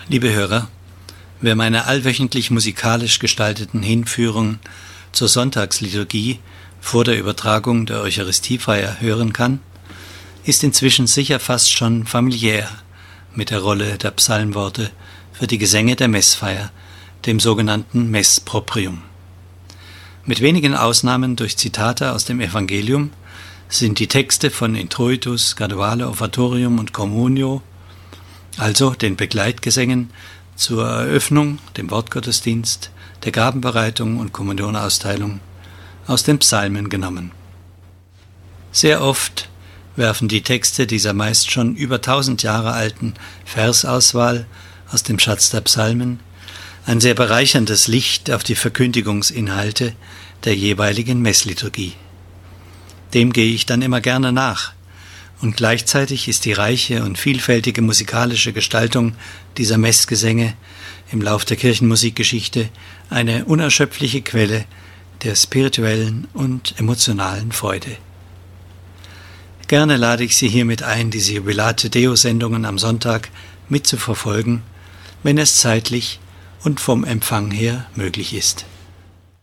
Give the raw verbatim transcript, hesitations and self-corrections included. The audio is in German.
Liebe Hörer, wer meine allwöchentlich musikalisch gestalteten Hinführungen zur Sonntagsliturgie vor der Übertragung der Eucharistiefeier hören kann, ist inzwischen sicher fast schon familiär mit der Rolle der Psalmworte für die Gesänge der Messfeier, dem sogenannten Messproprium. Mit wenigen Ausnahmen durch Zitate aus dem Evangelium sind die Texte von Introitus, Graduale, Offertorium und Communio, also den Begleitgesängen zur Eröffnung, dem Wortgottesdienst, der Gabenbereitung und Kommunionausteilung, aus den Psalmen genommen. Sehr oft werfen die Texte dieser meist schon über tausend Jahre alten Versauswahl aus dem Schatz der Psalmen ein sehr bereicherndes Licht auf die Verkündigungsinhalte der jeweiligen Messliturgie. Dem gehe ich dann immer gerne nach, und gleichzeitig ist die reiche und vielfältige musikalische Gestaltung dieser Messgesänge im Lauf der Kirchenmusikgeschichte eine unerschöpfliche Quelle der spirituellen und emotionalen Freude. Gerne lade ich Sie hiermit ein, diese Jubilate Deo-Sendungen am Sonntag mitzuverfolgen, wenn es zeitlich und vom Empfang her möglich ist.